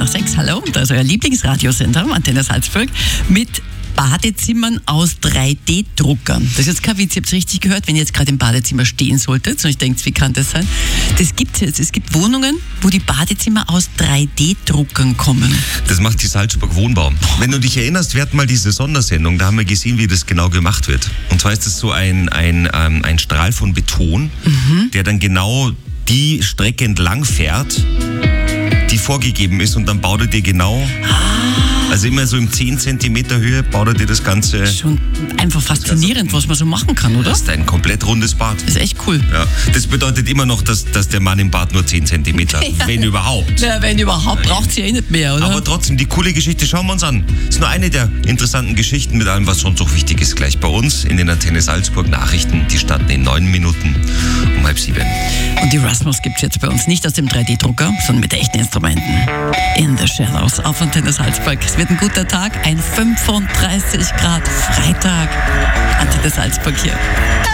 6. Hallo, und das ist euer Lieblingsradiosender, Antenne Salzburg, mit Badezimmern aus 3D-Druckern. Das ist jetzt kein Witz, ihr habt es richtig gehört, wenn ihr jetzt gerade im Badezimmer stehen solltet und ich denkt, wie kann das sein? Das gibt es jetzt. Es gibt Wohnungen, wo die Badezimmer aus 3D-Druckern kommen. Das macht die Salzburg Wohnbau. Wenn du dich erinnerst, wir hatten mal diese Sondersendung, da haben wir gesehen, wie das genau gemacht wird. Und zwar ist das so ein Strahl von Beton, der dann genau die Strecke entlang fährt, die vorgegeben ist, und dann baut er dir genau... Also immer so im 10 cm Höhe baut er dir das Ganze... Schon einfach faszinierend, was man so machen kann, oder? Das ist ein komplett rundes Bad. Das ist echt cool. Ja, das bedeutet immer noch, dass der Mann im Bad nur 10 cm hat, wenn überhaupt. Ja, wenn überhaupt, braucht sie ja nicht mehr, oder? Aber trotzdem, die coole Geschichte schauen wir uns an. Das ist nur eine der interessanten Geschichten mit allem, was sonst auch wichtig ist. Gleich bei uns in den Antenne Salzburg Nachrichten. Die starten in 9 Minuten um 6:30. Und die Rasmus gibt es jetzt bei uns nicht aus dem 3D-Drucker, sondern mit echten Instrumenten. In the Shadows auf Antenne Salzburg. Es wird ein guter Tag, ein 35 Grad Freitag. Antenne Salzburg hier.